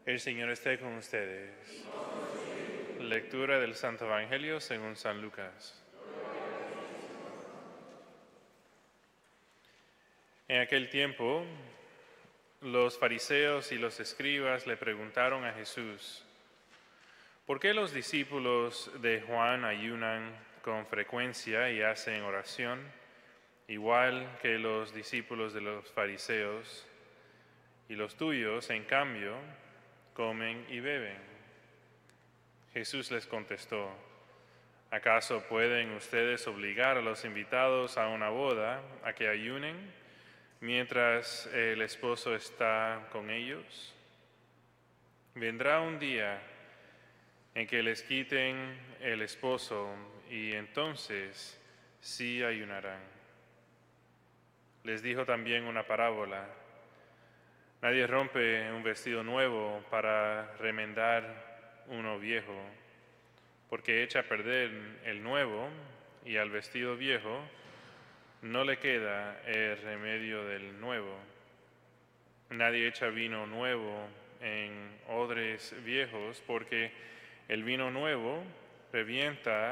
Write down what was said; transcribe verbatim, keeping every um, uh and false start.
El Señor esté con ustedes. Lectura del Santo Evangelio según San Lucas. En aquel tiempo, los fariseos y los escribas le preguntaron a Jesús: ¿por qué los discípulos de Juan ayunan con frecuencia y hacen oración, igual que los discípulos de los fariseos, y los tuyos, en cambio, comen y beben? Jesús les contestó: ¿acaso pueden ustedes obligar a los invitados a una boda a que ayunen mientras el esposo está con ellos? Vendrá un día en que les quiten el esposo y entonces sí ayunarán. Les dijo también una parábola: nadie rompe un vestido nuevo para remendar uno viejo, porque echa a perder el nuevo y al vestido viejo no le queda el remedio del nuevo. Nadie echa vino nuevo en odres viejos, porque el vino nuevo revienta